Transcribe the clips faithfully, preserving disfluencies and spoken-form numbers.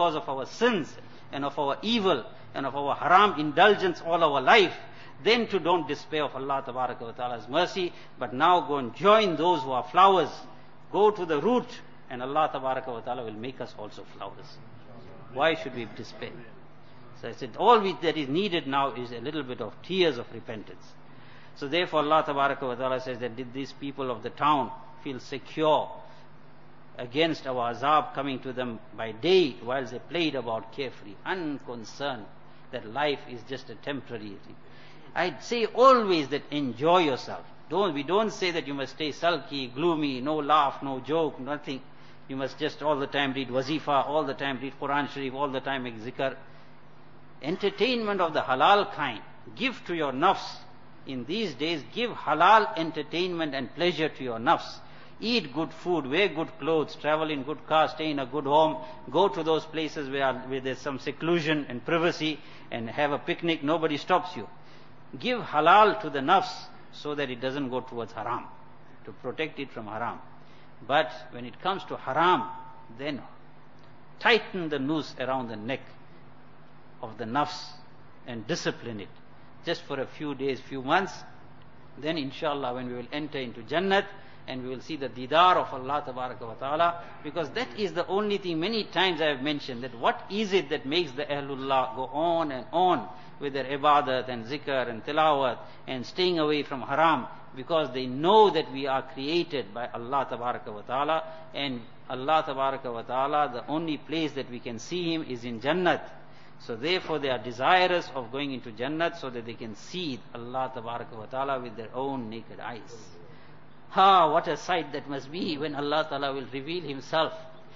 because of our sins and of our evil and of our haram indulgence all our life, then to don't despair of Allah Tabaraka wa Ta'ala's mercy, but now go and join those who are flowers. Go to the root, and Allah Tabaraka wa Ta'ala will make us also flowers. Why should we despair? So I said, all we, that is needed now is a little bit of tears of repentance. So therefore Allah Tabaraka wa Ta'ala says that did these people of the town feel secure against our azab coming to them by day whilst they played about carefree, unconcerned that life is just a temporary thing. I'd say always that enjoy yourself. Don't, we don't say that you must stay sulky, gloomy, no laugh, no joke, nothing. You must just all the time read wazifa, all the time read Quran Sharif, all the time make zikr. Entertainment of the halal kind. Give to your nafs. In these days, give halal entertainment and pleasure to your nafs. Eat good food, wear good clothes, travel in good cars, stay in a good home, go to those places where, where there's some seclusion and privacy and have a picnic, nobody stops you. Give halal to the nafs so that it doesn't go towards haram, to protect it from haram. But when it comes to haram, then tighten the noose around the neck of the nafs and discipline it. Just for a few days, few months, then inshallah when we will enter into Jannat, and we will see the didar of Allah Tabaraka wa Ta'ala, because that is the only thing, many times I have mentioned, that what is it that makes the Ahlullah go on and on with their ibadat and zikr and tilawat and staying away from haram, because they know that we are created by Allah Tabaraka wa Ta'ala, and Allah Tabaraka wa Ta'ala, the only place that we can see Him is in Jannat. So therefore they are desirous of going into Jannat so that they can see Allah Tabaraka wa Ta'ala with their own naked eyes. Ah, what a sight that must be when Allah Ta'ala will reveal Himself.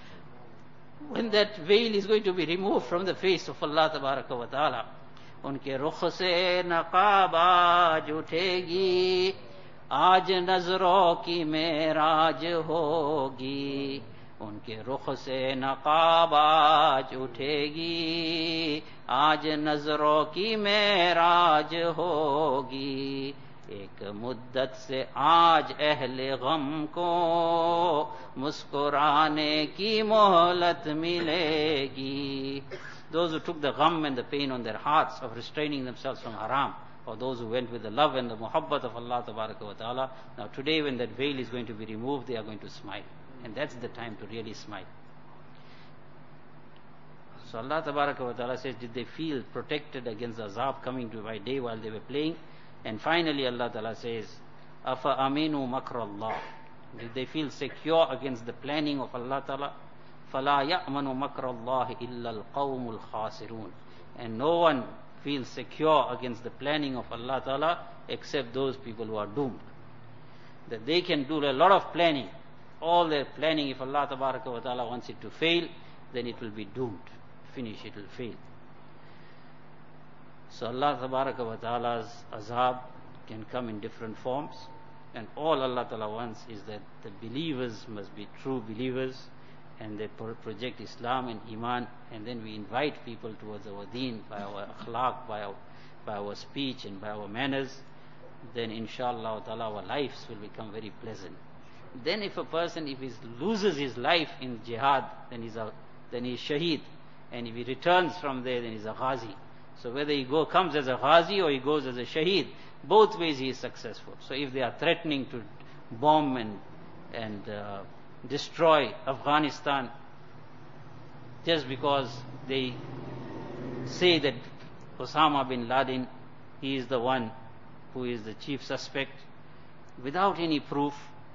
When that veil is going to be removed from the face of Allah Tabaraka wa Ta'ala. Unke rukh se naqab aaj uthegi, aaj nazron ki me'raj hogi. Unke rukh se naqab aaj uthegi, aaj nazron ki me'raj hogi. एक मुद्दत से आज अहले गम को मुस्कुराने की मोहलत मिलेगी. Those who took the gham and the pain on their hearts of restraining themselves from haram, or those who went with the love and the muhabbat of Allah Tabaraka wa Ta'ala, now today when that veil is going to be removed, they are going to smile. And that's the time to really smile. So Allah Tabaraka wa Ta'ala says, did they feel protected against the azab coming to by day while they were playing? And finally Allah Ta'ala says, Afa aminu makrallah. Did they feel secure against the planning of Allah Ta'ala? Fala ya'manu makrallahi illa al-qawmul khasirun. And no one feels secure against the planning of Allah Ta'ala except those people who are doomed. That they can do a lot of planning. All their planning, if Allah Tabaraka wa Ta'ala wants it to fail, then it will be doomed. Finish, it will fail. So Allah Tabaraka wa Ta'ala's azab can come in different forms, and all Allah Ta'ala wants is that the believers must be true believers, and they pro- project Islam and Iman, and then we invite people towards our deen by our akhlaq, by our, by our speech and by our manners. Then inshallah Ta'ala our lives will become very pleasant. Then if a person, if he loses his life in jihad, then he's a, then he's shaheed, and if he returns from there, then he's a ghazi. So whether he go, comes as a ghazi or he goes as a shaheed, both ways he is successful. So if they are threatening to bomb and, and uh, destroy Afghanistan just because they say that Osama bin Laden, he is the one who is the chief suspect, without any proof,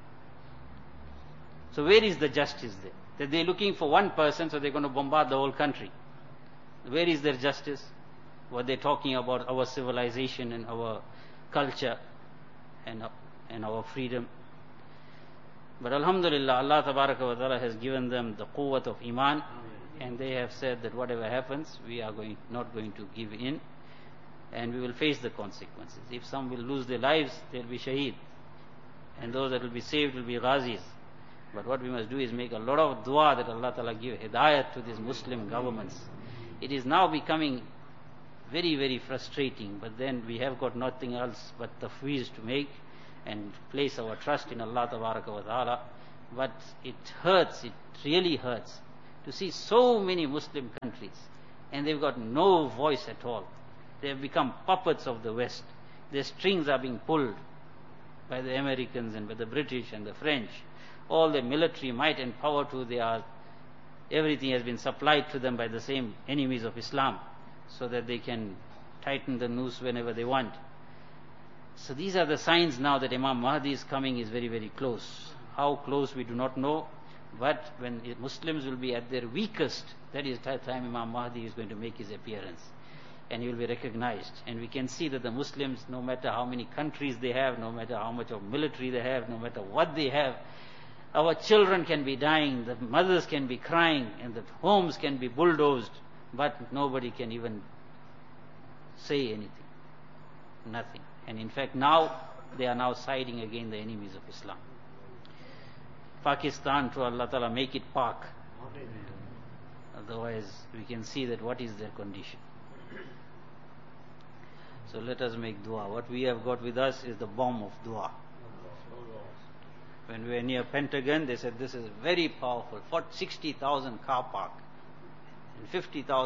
so where is the justice there? That they're looking for one person, so they're going to bombard the whole country. Where is their justice? What they're talking about our civilization and our culture and, and our freedom. But alhamdulillah, Allah Tabaraka wa Ta'ala has given them the quwwat of iman, and they have said that whatever happens, we are going not going to give in, and we will face the consequences. If some will lose their lives, they'll be shaheed, and those that will be saved will be ghazis. But what we must do is make a lot of dua that Allah Ta'ala give hidayat to these Muslim governments. It is now becoming very, very frustrating, but then we have got nothing else but tafweez to make and place our trust in Allah Tabaraka wa Ta'ala. But it hurts, it really hurts, to see so many Muslim countries, and they've got no voice at all. They have become puppets of the West. Their strings are being pulled by the Americans and by the British and the French. All the military might and power to they are, everything has been supplied to them by the same enemies of Islam, so that they can tighten the noose whenever they want. So these are the signs now that Imam Mahdi is coming, is very, very close. How close we do not know, but when Muslims will be at their weakest, that is the time Imam Mahdi is going to make his appearance, and he will be recognized. And we can see that the Muslims, no matter how many countries they have, no matter how much of military they have, no matter what they have, our children can be dying, the mothers can be crying, and the homes can be bulldozed, but nobody can even say anything. Nothing. And in fact now, they are now siding against the enemies of Islam. Pakistan, to Allah Ta'ala make it Pak. Otherwise, we can see that what is their condition. So let us make dua. What we have got with us is the bomb of dua. When we were near Pentagon, they said this is very powerful. For sixty thousand car park and fifty thousand